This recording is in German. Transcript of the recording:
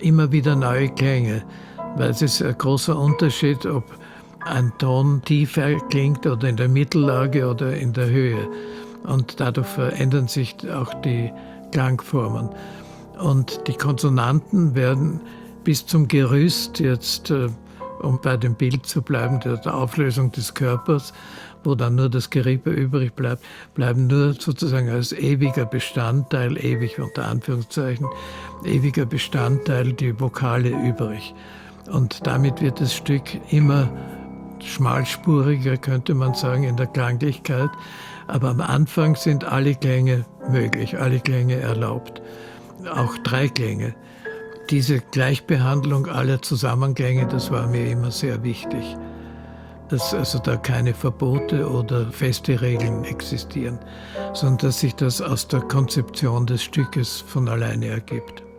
immer wieder neue Klänge, weil es ist ein großer Unterschied, ob ein Ton tiefer klingt oder in der Mittellage oder in der Höhe. Und dadurch verändern sich auch die Klangformen. Und die Konsonanten werden bis zum Gerüst jetzt, um bei dem Bild zu bleiben, der Auflösung des Körpers, wo dann nur das Gerippe übrig bleibt, bleiben nur sozusagen als ewiger Bestandteil, ewig unter Anführungszeichen, ewiger Bestandteil die Vokale übrig. Und damit wird das Stück immer schmalspuriger, könnte man sagen, in der Klanglichkeit. Aber am Anfang sind alle Klänge möglich, alle Klänge erlaubt, auch Dreiklänge. Diese Gleichbehandlung aller Zusammenklänge, das war mir immer sehr wichtig. Dass also da keine Verbote oder feste Regeln existieren, sondern dass sich das aus der Konzeption des Stückes von alleine ergibt.